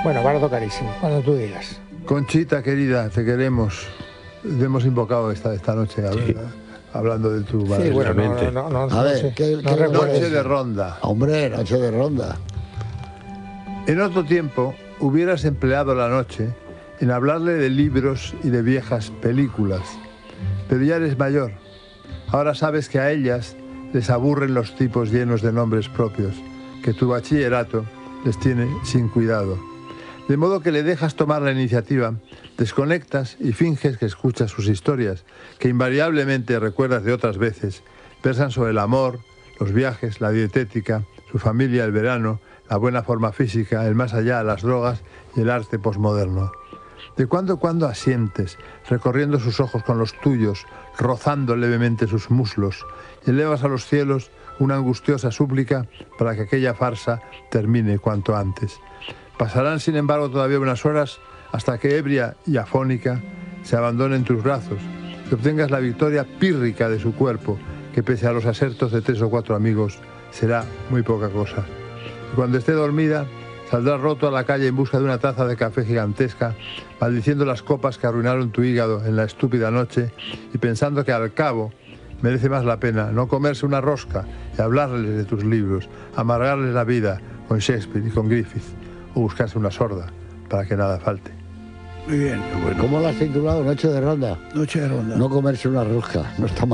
Bueno, barato carísimo, cuando tú digas. Conchita, querida, te queremos. Te hemos invocado esta noche hablando de tu madre. Sí, bueno, no, a ver, Noche de ronda. Hombre, noche de ronda. En otro tiempo hubieras empleado la noche en hablarle de libros y de viejas películas, pero ya eres mayor. Ahora sabes que a ellas les aburren los tipos llenos de nombres propios, que tu bachillerato les tiene sin cuidado. De modo que le dejas tomar la iniciativa, desconectas y finges que escuchas sus historias, que invariablemente recuerdas de otras veces, versan sobre el amor, los viajes, la dietética, su familia, el verano, la buena forma física, el más allá, las drogas y el arte posmoderno. De cuando en cuando asientes, recorriendo sus ojos con los tuyos, rozando levemente sus muslos, y elevas a los cielos una angustiosa súplica para que aquella farsa termine cuanto antes. Pasarán, sin embargo, todavía unas horas hasta que, ebria y afónica, se abandone en tus brazos y obtengas la victoria pírrica de su cuerpo, que pese a los asertos de 3 o 4 amigos, será muy poca cosa. Y cuando esté dormida, saldrás roto a la calle en busca de una taza de café gigantesca, maldiciendo las copas que arruinaron tu hígado en la estúpida noche y pensando que al cabo merece más la pena no comerse una rosca y hablarles de tus libros, amargarles la vida con Shakespeare y con Griffith, o buscarse una sorda para que nada falte. Muy bien. Bueno. ¿Cómo lo has titulado? Noche de ronda. Noche de ronda. No comerse una rosca, no está mal.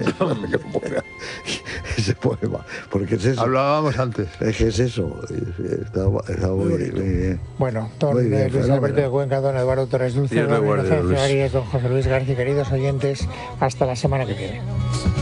Ese poema, porque es eso. Hablábamos antes. Es que es eso. Está muy bien. Bueno, don Luis Alberto de Cuenca, don Eduardo Torres Dulce, don Inocencio Arias, don José Luis García, queridos oyentes, hasta la semana que viene.